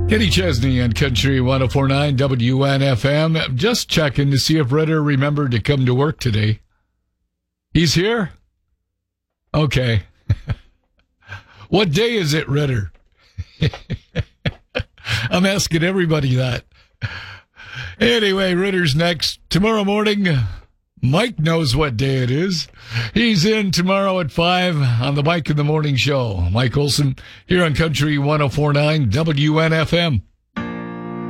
Kenny Chesney on Country 104.9 WNFM. Just checking to see if Ritter remembered to come to work today. He's here? Okay. What day is it, Ritter? I'm asking everybody that. Anyway, Ritter's next. Tomorrow morning, Mike knows what day it is. He's in tomorrow at 5 on the Mike in the Morning Show. Mike Olson here on Country 104.9 WNFM.